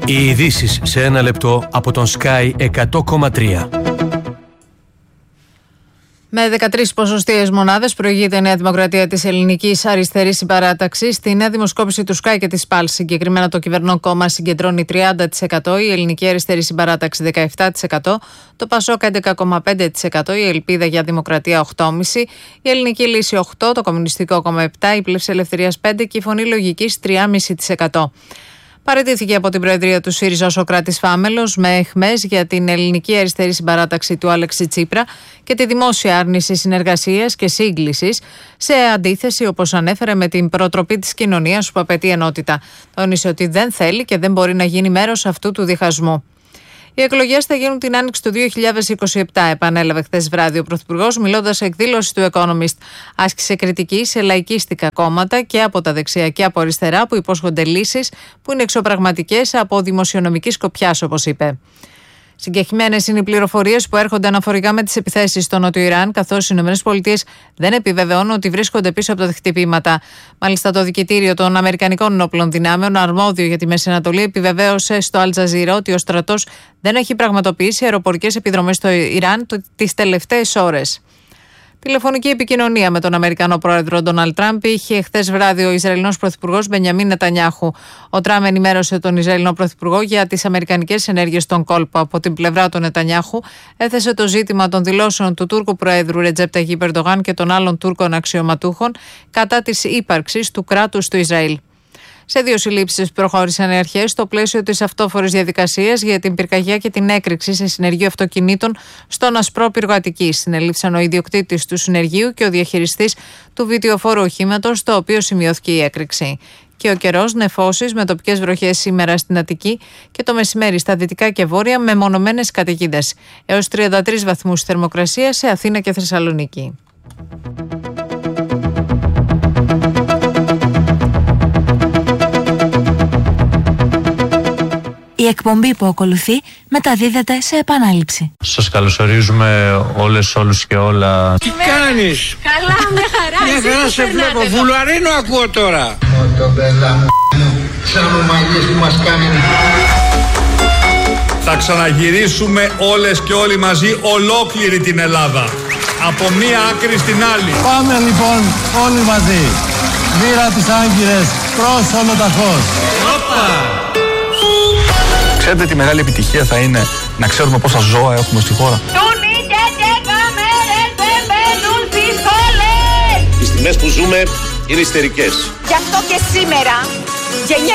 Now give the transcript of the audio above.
Οι ειδήσεις σε ένα λεπτό από τον Sky 100,3. Με 13 ποσοστίες μονάδες προηγείται η Νέα Δημοκρατία της Ελληνικής Αριστερής Συμπαράταξης. Στη νέα δημοσκόπηση του Sky και της ΠΑΛ, συγκεκριμένα το κυβερνών κόμμα συγκεντρώνει 30%, η Ελληνική Αριστερή Συμπαράταξη 17%, το ΠΑΣΟΚ 11,5%, η Ελπίδα για Δημοκρατία 8,5%, η Ελληνική Λύση 8%, το Κομμουνιστικό Κόμμα 7%, η Πλεύση Ελευθερίας 5% και η Φωνή Λογικής 3,5%. Παραιτήθηκε από την Προεδρία του ΣΥΡΙΖΑ ο Σωκράτης Φάμελος με αιχμές για την Ελληνική Αριστερή Συμπαράταξη του Άλεξη Τσίπρα και τη δημόσια άρνηση συνεργασίας και σύγκλησης, σε αντίθεση, όπως ανέφερε, με την προτροπή της κοινωνίας που απαιτεί ενότητα. Τόνισε ότι δεν θέλει και δεν μπορεί να γίνει μέρος αυτού του διχασμού. Οι εκλογές θα γίνουν την άνοιξη του 2027, επανέλαβε χθες βράδυ ο Πρωθυπουργός, μιλώντας σε εκδήλωση του Economist. Άσκησε κριτική σε λαϊκίστικα κόμματα και από τα δεξιά και από αριστερά που υπόσχονται λύσεις που είναι εξωπραγματικές από δημοσιονομική σκοπιάς, όπως είπε. Συγκεκριμένες είναι οι πληροφορίες που έρχονται αναφορικά με τις επιθέσεις στο Νότιο Ιράν, καθώς οι ΗΠΑ δεν επιβεβαιώνουν ότι βρίσκονται πίσω από τα χτυπήματα. Μάλιστα, το Δικητήριο των Αμερικανικών Ενόπλων Δυνάμεων, αρμόδιο για τη Μέση Ανατολή, επιβεβαίωσε στο Αλ Τζαζίρα ότι ο στρατός δεν έχει πραγματοποιήσει αεροπορικές επιδρομές στο Ιράν τις τελευταίες ώρες. Τηλεφωνική επικοινωνία με τον Αμερικανό πρόεδρο Ντόναλντ Τραμπ είχε χθες βράδυ ο Ισραηλινός πρωθυπουργός Μπενιαμίν Νετανιάχου. Ο Τραμπ ενημέρωσε τον Ισραηλινό πρωθυπουργό για τις αμερικανικές ενέργειες στον κόλπο. Από την πλευρά του Νετανιάχου έθεσε το ζήτημα των δηλώσεων του Τούρκου Προέδρου Ρετζέπ Ταγιίπ Ερντογάν και των άλλων Τούρκων αξιωματούχων κατά της ύπαρξης του κράτους του Ισραήλ. Σε 2 συλλήψεις προχώρησαν οι αρχές στο πλαίσιο της αυτόφορης διαδικασίας για την πυρκαγιά και την έκρηξη σε συνεργείο αυτοκινήτων στον Ασπρόπυργο Αττικής. Συνελήφθησαν ο ιδιοκτήτης του συνεργείου και ο διαχειριστής του βιτιοφόρου οχήματος, στο οποίο σημειώθηκε η έκρηξη. Και ο καιρός, νεφώσεις με τοπικές βροχές σήμερα στην Αττική και το μεσημέρι στα δυτικά και βόρεια με μονομένες καταιγίδες. Έως 33 βαθμούς θερμοκρασία σε Αθήνα και Θεσσαλονίκη. Η εκπομπή που ακολουθεί μεταδίδεται σε επανάληψη. Σας καλωσορίζουμε όλους και όλα. Τι κάνεις? Καλά, μια χαρά. Μια χαρά σε βλέπω. Βουλαρίνο ακούω τώρα. Μοτομπέλα μου, σαν ομαγές που μας κάνει. Θα ξαναγυρίσουμε όλες και όλοι μαζί ολόκληρη την Ελλάδα. Από μία άκρη στην άλλη. Πάμε λοιπόν όλοι μαζί. Μοίρα τις Άγκυρες προς Ολοταχώς. Ξέρετε τι μεγάλη επιτυχία θα είναι να ξέρουμε πόσα ζώα έχουμε στη χώρα. Οι στιγμές που ζούμε είναι ιστερικές. Γι' αυτό και σήμερα γενιές